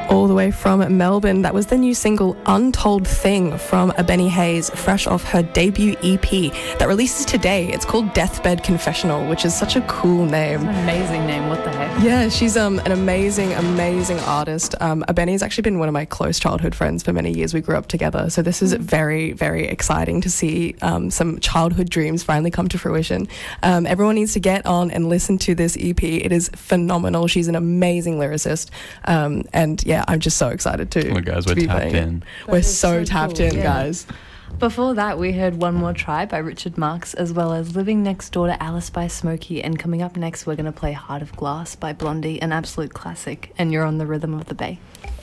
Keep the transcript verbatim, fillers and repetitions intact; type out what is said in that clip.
all the way from Melbourne. That was the new single Untold Thing from Benny Hayes, fresh off her debut E P that releases today. It's called Deathbed Confessional, which is such a cool name. An amazing name, what the heck? Yeah, she's um, an amazing, amazing artist. Um, Benny has actually been one of my close childhood friends for many years. We grew up together, so this is very, very exciting to see um, some childhood dreams finally come to fruition. Um, everyone needs to get on and listen to this E P. It is phenomenal. She's an amazing lyricist, um, and yeah, I'm just so excited to, oh, guys, to we're be tapped playing in. it. We're so, so tapped cool, in, yeah. guys. Before that, we heard One More Try by Richard Marx, as well as Living Next Door to Alice by Smokey. And coming up next, we're going to play Heart of Glass by Blondie, an absolute classic. And you're on the Rhythm of the Bay.